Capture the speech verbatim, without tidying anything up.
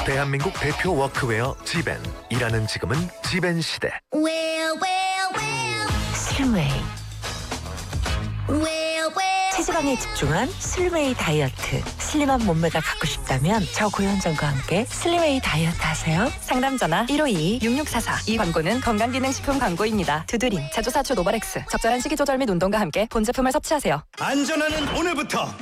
대한민국 대표 워크웨어 지벤. 일하는 지금은 지벤 시대. Well, well, well, 슬림웨이. well, well. 체지방에 집중한 슬림웨이 다이어트. 슬림한 몸매가 갖고 싶다면 저 고현정과 함께 슬림웨이 다이어트 하세요. 상담 전화 일오이 육육사사. 이 광고는 건강기능식품 광고입니다. 두드림, 제조사추 노바렉스. 적절한 식이조절 및 운동과 함께 본 제품을 섭취하세요. 안전하는 오늘부터